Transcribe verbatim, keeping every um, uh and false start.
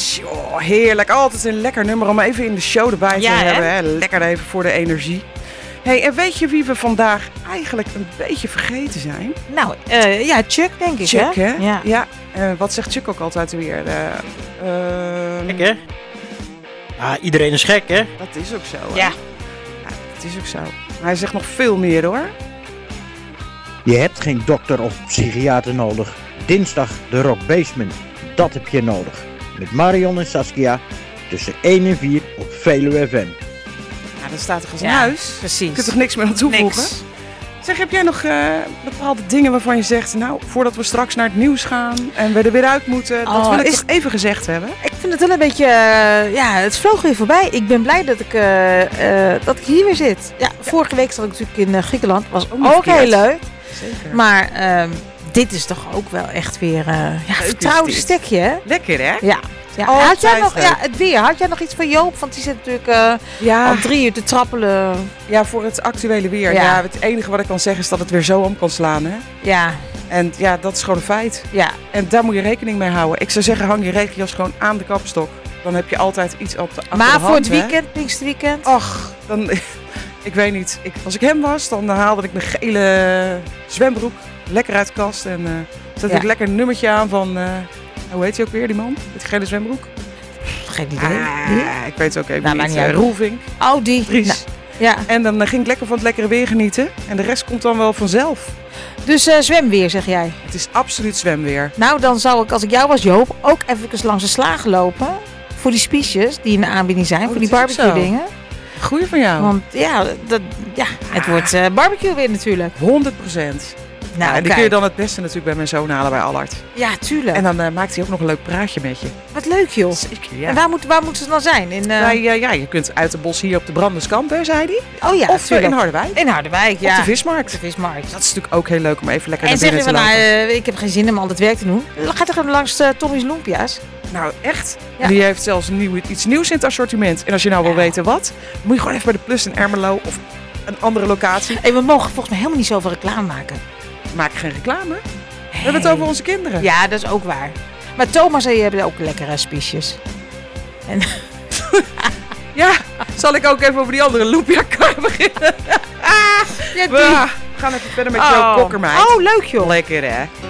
Tjoh, heerlijk. Altijd een lekker nummer om even in de show erbij Ja, te hè? hebben. Hè? Lekker even voor de energie. Hey, en weet je wie we vandaag eigenlijk een beetje vergeten zijn? Nou, uh, ja, Chuck denk ik, Chuck, hè? hè? Ja. ja uh, wat zegt Chuck ook altijd weer? Uh, uh, Gek, hè? Ja, iedereen is gek, hè? Dat is ook zo, hè? Ja. ja. Dat is ook zo. Maar hij zegt nog veel meer, hoor. Je hebt geen dokter of psychiater nodig. Dinsdag de Rock Basement. Dat heb je nodig. Met Marion en Saskia tussen één en vier op Veluwe F M. Ja, dan staat er als een Ja, huis. precies. Je kunt er niks meer aan toevoegen. Niks. Zeg, heb jij nog uh, bepaalde dingen waarvan je zegt... nou, voordat we straks naar het nieuws gaan en we er weer uit moeten... dat Oh, wil ik is- toch even gezegd hebben? Ik vind het wel een beetje, uh, ja, het vloog weer voorbij. Ik ben blij dat ik, uh, uh, dat ik hier weer zit. Ja, vorige week zat ik natuurlijk in uh, Griekenland. Was Ook niet ook heel verkeerd. leuk. Zeker. Maar uh, dit is toch ook wel echt weer uh, ja, is vertrouwd dit. stekje, hè? Lekker, hè? Ja. Ja. Altijd Had jij nog, leuk. ja, het weer. Had jij nog iets van Joop? Want die zit natuurlijk uh, Ja, al drie uur te trappelen. ja, voor het actuele weer. Ja. Ja. Het enige wat ik kan zeggen is dat het weer zo om kan slaan, hè? Ja, En ja, dat is gewoon een feit. ja. En daar moet je rekening mee houden. Ik zou zeggen, hang je regenjas gewoon aan de kapstok. Dan heb je altijd iets op de achter Maar de voor hand, het hè? weekend, Pinksterweekend. Och, dan... ik weet niet. Ik, als ik hem was, dan haalde ik mijn gele zwembroek lekker uit de kast. En uh, zette Ja. ik lekker een nummertje aan van... Uh, hoe heet hij ook weer, die man? Met die gele zwembroek? Geen idee. Die? Ah, ik weet het ook even Nou, maakt niet. niet Uh, uit. Roelvink, Oh, die. Dries. Nou, ja. En dan uh, ging ik lekker van het lekkere weer genieten. En de rest komt dan wel vanzelf. Dus uh, zwemweer, zeg jij. Het is absoluut zwemweer. Nou, dan zou ik, als ik jou was, Joop, ook even langs de slagen lopen. Voor die spiesjes die in de aanbieding zijn. Oh, voor die dat is ook barbecue zo. dingen. Goeie van jou. Want ja, dat, ja het wordt uh, barbecue weer natuurlijk. honderd procent. Nou, Ja, en die kijk. kun je dan het beste natuurlijk bij mijn zoon halen bij Allard. Ja, tuurlijk. En dan uh, maakt hij ook nog een leuk praatje met je. Wat leuk, joh. Zeker, ja. En waar, moet, waar moeten ze dan zijn? In, uh... Wij, uh, ja, je kunt uit de bos hier op de Brandenskamp, hè, zei hij. Oh ja, of uh, tuurlijk. in Harderwijk. In Harderwijk, ja. Op de vismarkt. De vismarkt. Dat is natuurlijk ook heel leuk om even lekker En naar zeg je binnen van, te nou, lopen. uh, ik heb geen zin om al dat werk te doen. Ga toch even langs uh, Tommy's Lumpia's. Nou, echt. Ja. Die heeft zelfs een nieuw, iets nieuws in het assortiment. En als je nou wil Ja. weten wat, moet je gewoon even bij de Plus in Ermelo of een andere locatie. Hey, we mogen volgens mij helemaal niet zoveel reclame maken. Maak geen reclame. We hebben het over onze kinderen. Ja, dat is ook waar. Maar Thomas en je hebben ook lekkere spiesjes. En Ja, zal ik ook even over die andere Loopia-kar beginnen? ja, We gaan even verder met jouw kokkermeid. Oh, leuk joh. Lekker, hè?